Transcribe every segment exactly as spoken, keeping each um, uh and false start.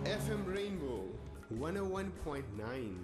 F M Rainbow one oh one point nine.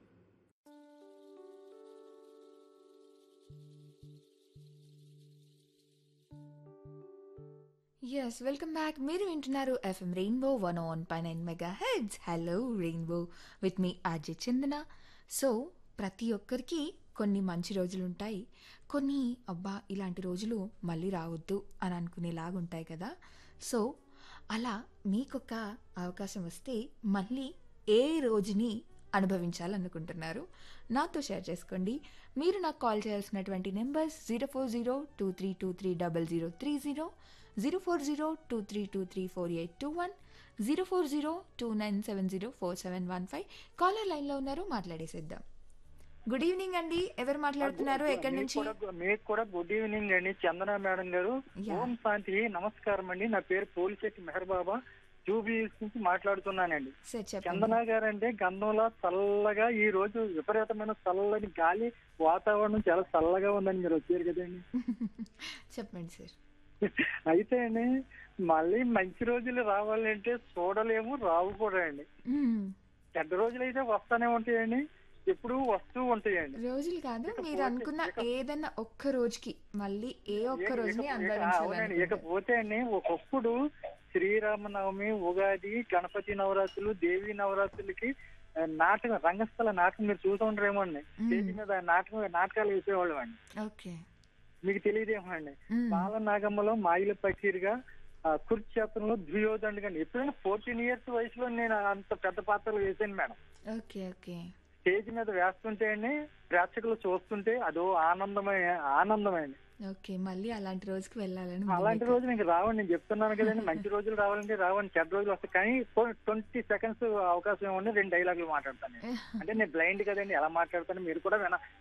Yes welcome back. మీరు వింటున్నారు FM rainbow one one pi nine mega heads. Hello rainbow with me RJ Chandana. So ప్రతి ఒక్కరికి కొన్ని మంచి రోజులు ఉంటాయి, కొన్ని అబ్బా ఇలాంటి రోజులు మళ్ళీ రావద్దు అని అనుకునేలాగుంటాయి కదా. సో అలా మీకొక అవకాశం వస్తే మళ్ళీ ఏ రోజుని అనుభవించాలనుకుంటున్నారు నాతో షేర్ చేసుకోండి. మీరు నాకు కాల్ చేయాల్సినటువంటి numbers zero four zero two three two three double zero three zero, zero four zero two three two three four eight two one, zero four zero two nine seven zero four seven one five. Caller లైన్లో ఉన్నారు, మాట్లాడేసేద్దాం. Good evening అండి, ఎవరు మాట్లాడుతున్నారు, ఎక్కడి మీకు నుంచి? కూడా మీకు కూడా గుడ్ ఈవినింగ్ అండి, చందన మేడం గారు. యా. ఓం శాంతి, నమస్కారం అండి. నా పేరు పోలిశెట్టి మెహర్ బాబా, జూబిలీస్ నుంచి మాట్లాడుతున్నానండి. సార్ చెప్పండి. చందన గారు అంటే గంధంలో చల్లగా ఈ రోజు విపరీతమైన చల్లని గాలి, వాతావరణం చాలా చల్లగా ఉందని మీరు వచ్చారు కదండి. చెప్పండి సార్. అయితే అండి మళ్ళీ మంచి రోజులు రావాలంటే చూడలేము, రావు కూడా అండి. మ్మ్. చెడ్డ రోజులు అయితే వస్తానే ఉంటాయండి, ఎప్పుడు వస్తూ ఉంటాయండి. రోజులు కాదు, ఇకపోతే- మీరు అనుకున్న ఇక- ఏదైనా ఒక్క రోజుకి మళ్ళీ ఏ ఒక్క ఇక- రోజుని ఇక- అవునండి. అనుభవించాలనుకుంటారు? ఇకపోతే అండి ఒకప్పుడు శ్రీరామనవమి, ఉగాది, గణపతి నవరాత్రులు, దేవి నవరాత్రులకి ఆ, నాటకం, రంగస్థల నాటకం మీరు చూసి ఉంటారేమో అండి. స్టేజ్ మీద నాటకం నాటకాలు వేసేవాళ్ళం అండి, ఓకే. మీకు తెలియదేమో అండి. మ్మ్. బాలనాగమ్మలో మాయిల పకీర్గా, ఆ, కురుక్షేత్రంలో దుర్యోధనుడుగా. ఎప్పుడైనా ఫోర్టీన్ ఇయర్స్ వయసులో నేను అంత పెద్ద పాత్రలు వేసాను మేడం. ఓకే ఓకే స్టేజ్ మీద వేస్తుంటే అండి ప్రేక్షకులు చూస్తుంటే అదో ఆనందమే ఆనందమైంది. ఓకే మళ్ళీ అలాంటి రోజుకి వెళ్ళాలని అలాంటి ఉంది. రోజులు ఇంక రావండి, నేను చెప్తున్నాను కదండి. మంచి రోజులు రావాలంటే రావండి, చెడ్డ రోజులు వస్తాయి. కానీ ట్వంటీ సెకండ్స్ అవకాశం ఇవ్వండి, రెండు డైలాగులు మాట్లాడతాను నేను. అంటే నేను బ్లైండ్ కదండి, ఎలా మాట్లాడతాను మీరు కూడా విన